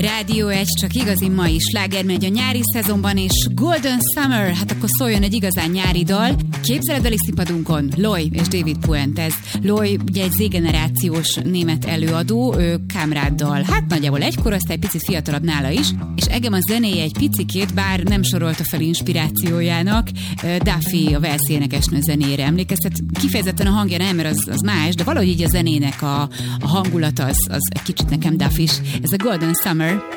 Rádió 1, csak igazi mai sláger megy a nyári szezonban, és Golden Summer, hát akkor szóljon egy igazán nyári dal. Képzeletbeli színpadunkon Loy és David Puentes. Loy ugye egy Z-generációs német előadó, ő Kamráddal, hát nagyjából egy korosztály, picit fiatalabb nála is, és engem a zenéje egy picikét, bár nem sorolta fel inspirációjának, Duffy, a Welsh énekesnő zenére emlékeztet. Kifejezetten a hangja nem, mert az más, de valahogy így a zenének a hangulat az egy kicsit nekem Duffy is. Ez a Golden Summer.